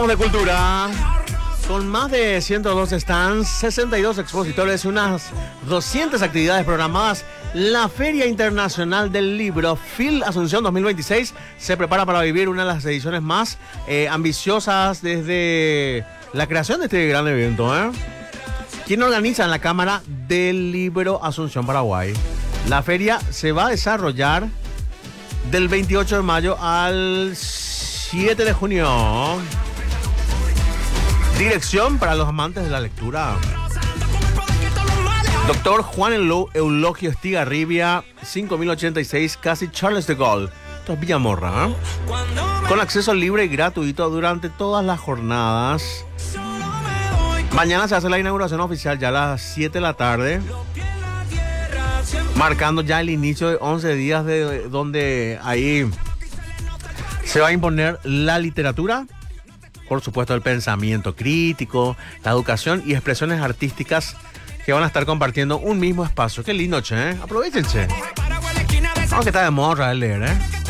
De cultura, con más de 102 stands, 62 expositores y unas 200 actividades programadas, la Feria Internacional del Libro FIL Asunción 2026 se prepara para vivir una de las ediciones más ambiciosas desde la creación de este gran evento. ¿Quién organiza? En la Cámara del Libro Asunción, Paraguay. La feria se va a desarrollar del 28 de mayo al 7 de junio. Dirección para los amantes de la lectura. Doctor Juan Eulogio Estigarribia, 5086, casi Charles de Gaulle. Esto es Villamorra, ¿eh? Con acceso libre y gratuito durante todas las jornadas. Mañana se hace la inauguración oficial ya a las 7 de la tarde. Marcando ya el inicio de 11 días de donde ahí se va a imponer la literatura. Por supuesto, el pensamiento crítico, la educación y expresiones artísticas que van a estar compartiendo un mismo espacio. Qué lindo, che, ¿eh? Aprovechense. Aunque está de moda leer, ¿eh?